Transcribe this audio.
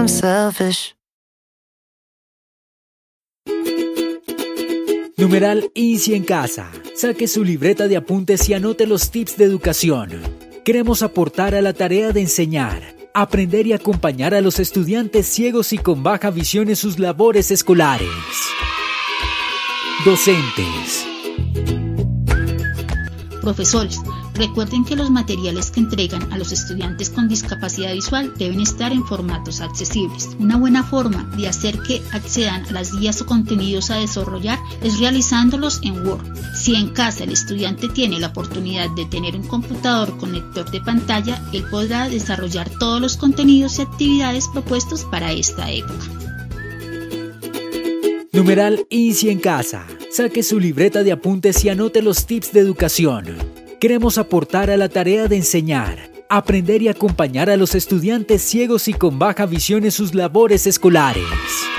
I'm selfish. Numeral INSI en casa. Saque su libreta de apuntes y anote los tips de educación. Queremos aportar a la tarea de enseñar, aprender y acompañar a los estudiantes ciegos y con baja visión en sus labores escolares. Docentes. Profesores, recuerden que los materiales que entregan a los estudiantes con discapacidad visual deben estar en formatos accesibles. Una buena forma de hacer que accedan a las guías o contenidos a desarrollar es realizándolos en Word. Si en casa el estudiante tiene la oportunidad de tener un computador con lector de pantalla, él podrá desarrollar todos los contenidos y actividades propuestos para esta época. Numeral INSI en casa. Saque su libreta de apuntes y anote los tips de educación. Queremos aportar a la tarea de enseñar, aprender y acompañar a los estudiantes ciegos y con baja visión en sus labores escolares.